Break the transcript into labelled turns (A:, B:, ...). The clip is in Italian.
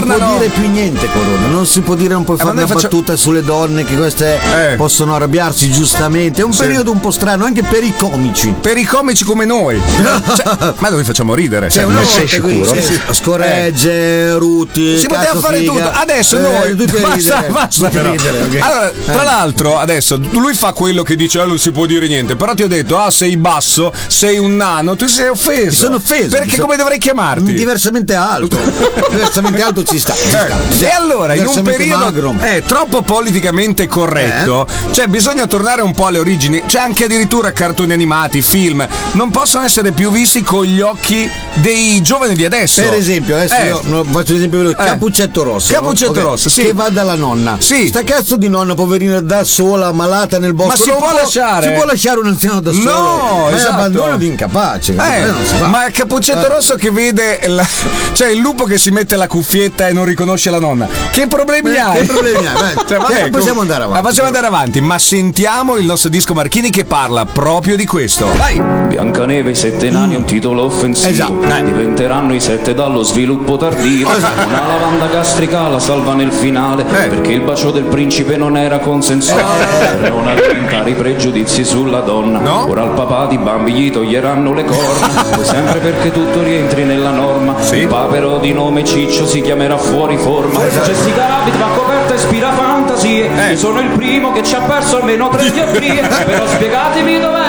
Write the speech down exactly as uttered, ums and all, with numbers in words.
A: tornano...
B: Non si può dire più niente, Corona. Non si può dire, non puoi
A: Eh,
B: fare
A: ma
B: una
A: noi facciamo-
B: battuta sulle donne che queste
A: Eh.
B: possono arrabbiarsi giustamente. È un
A: Sì.
B: periodo un po' strano anche per i comici.
A: Per i comici come noi. Cioè, ma noi facciamo ridere.
B: Cioè,
A: cioè,
B: una
A: non
B: volta
A: sei
B: qui,
A: sicuro?
B: sì, sì, scoregge, ruti,
A: Si poteva
B: cazzo
A: fare
B: figa.
A: tutto. Adesso
B: Eh,
A: noi
B: tu per
A: basta,
B: ridere,
A: basta
B: tu per
A: però.
B: ridere, ok?
A: Allora, tra
B: Eh.
A: l'altro, adesso lui fa quello che dice: ah, non si può dire niente. Però ti ho detto: ah, sei basso, sei un nano, tu sei offeso.
B: Mi sono offeso.
A: Perché
B: Mi sono-
A: come dovrei chiamarti?
B: Diversamente alto. Diversamente alto ci sta. Ci sta.
A: Eh, E allora, in un
B: Diversamente
A: periodo
B: magro.
A: eh, troppo politicamente corretto, cioè bisogna tornare un po' alle origini. C'è anche addirittura cartoni animati, film, non possono essere più visti con gli occhi dei giovani di adesso.
B: Per esempio, adesso
A: Eh.
B: io no, faccio un esempio veloce.
A: Eh.
B: Capuccetto Rosso.
A: Capuccetto
B: no? Ok.
A: Rosso, sì.
B: Che va dalla nonna.
A: Sì.
B: Sta cazzo di nonna, poverina, da sola, malata nel bosco.
A: Ma si
B: Non
A: può lasciare?
B: Si può lasciare un anziano da
A: No,
B: solo? Ma
A: esatto.
B: è abbandono di incapace.
A: Eh,
B: non si fa.
A: ma il Capuccetto
B: Eh.
A: Rosso che vede la- cioè il lupo che si mette la cuffietta e non riconosce la nonna. Che problemi
B: Eh,
A: hai?
B: che problemi hai? Vai.
A: Cioè, vabbè,
B: Eh, possiamo
A: com-
B: andare avanti.
A: Ma possiamo andare avanti, ma sentiamo il nostro disco Marchini che parla proprio di questo. Vai!
C: Biancaneve, i sette nani è un titolo offensivo.
B: Esatto, eh.
C: Diventeranno i sette dallo sviluppo tardivo.
B: Esatto.
C: Una lavanda gastrica la salva nel finale,
A: Eh.
C: perché il bacio del principe non era consensuale. Per non alimentare i pregiudizi sulla donna.
A: No.
C: Ora al papà di Bambi gli toglieranno le corna. Poi sempre perché tutto rientri nella norma.
A: Sì.
C: Il papero di nome Ciccio si chiamerà fuori forma. Jessica Rabbit va coperta e ispira fantasie.
A: Eh.
C: Io sono il primo che ci ha perso almeno tre dioptrie. Però spiegatemi dov'è